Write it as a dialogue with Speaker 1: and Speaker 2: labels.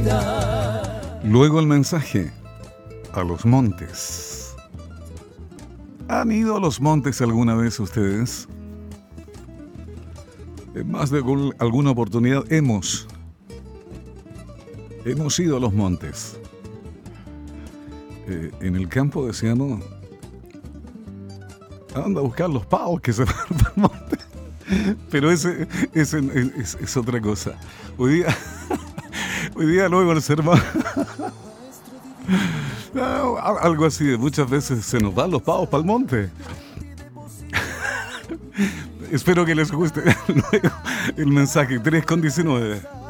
Speaker 1: vida.
Speaker 2: Luego el mensaje a los montes. ¿Han ido a los montes alguna vez ustedes? En más de alguna oportunidad hemos ido a los montes. En el campo decíamos, anda a buscar los pavos que se van al monte. Pero ese es otra cosa. Hoy día luego el sermón algo así, muchas veces se nos van los pavos para el monte. Espero que les guste luego el mensaje 3:19.